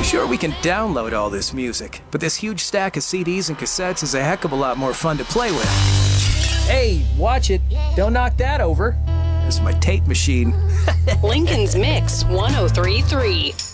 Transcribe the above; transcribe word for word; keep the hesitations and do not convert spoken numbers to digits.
Sure, we can download all this music, but this huge stack of C Ds and cassettes is a heck of a lot more fun to play with. Hey, watch it. Don't knock that over. This is my tape machine. Lincoln's Mix one oh three point three.